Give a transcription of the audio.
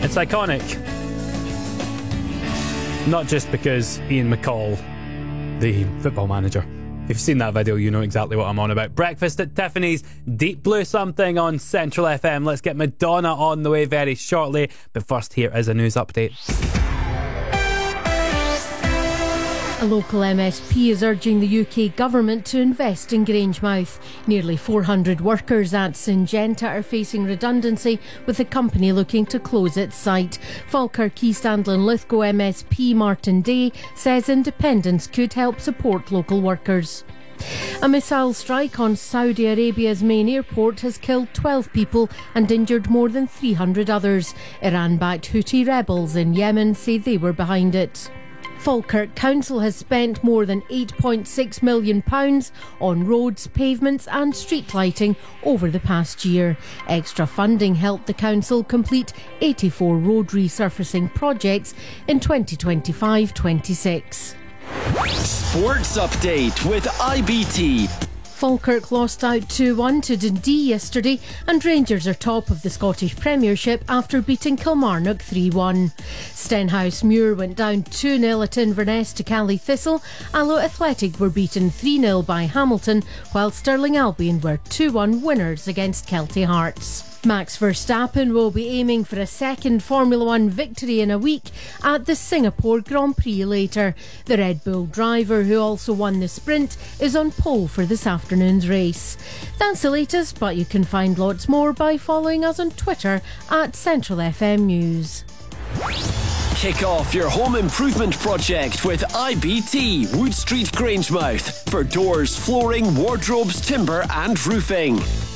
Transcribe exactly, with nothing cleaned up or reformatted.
It's iconic. Not just because Ian McCall, the football manager. If you've seen that video, you know exactly what I'm on about. Breakfast at Tiffany's, Deep Blue Something on Central F M. Let's get Madonna on the way very shortly. But first, here is a news update. A local M S P is urging the U K government to invest in Grangemouth. Nearly four hundred workers at Syngenta are facing redundancy, with the company looking to close its site. Falkirk East Andlin Lithgow M S P Martin Day says independence could help support local workers. A missile strike on Saudi Arabia's main airport has killed twelve people and injured more than three hundred others. Iran-backed Houthi rebels in Yemen say they were behind it. Falkirk Council has spent more than eight point six million pounds on roads, pavements and street lighting over the past year. Extra funding helped the council complete eighty-four road resurfacing projects in twenty twenty-five twenty-six. Sports Update with I B T. Falkirk lost out two one to Dundee yesterday, and Rangers are top of the Scottish Premiership after beating Kilmarnock three one. Stenhousemuir went down two nil at Inverness to Cally Thistle. Alloa Athletic were beaten three nil by Hamilton, while Stirling Albion were two one winners against Kelty Hearts. Max Verstappen will be aiming for a second Formula One victory in a week at the Singapore Grand Prix later. The Red Bull driver, who also won the sprint, is on pole for this afternoon's race. That's the latest, but you can find lots more by following us on Twitter at Central F M News. Kick off your home improvement project with I B T Wood Street Grangemouth for doors, flooring, wardrobes, timber and roofing.